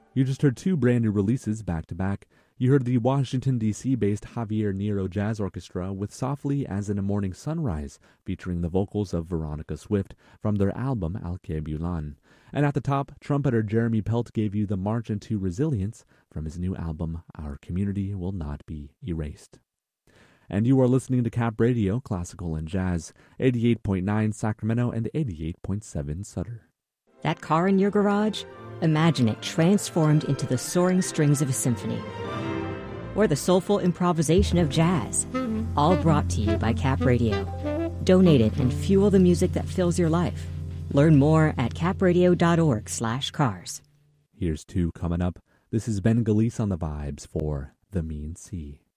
You just heard two brand new releases back to back. You heard the Washington, D.C. based Javier Nero Jazz Orchestra with Softly as in a Morning Sunrise, featuring the vocals of Veronica Swift from their album Alkebulan. And at the top, trumpeter Jeremy Pelt gave you the March into Resilience from his new album Our Community Will Not Be Erased. And you are listening to Cap Radio, Classical and Jazz, 88.9 Sacramento and 88.7 Sutter. That car in your garage? Imagine it transformed into the soaring strings of a symphony. Or the soulful improvisation of jazz. All brought to you by Cap Radio. Donate it and fuel the music that fills your life. Learn more at capradio.org/cars. Here's two coming up. This is Ben Galice on the vibes for The Mean Sea.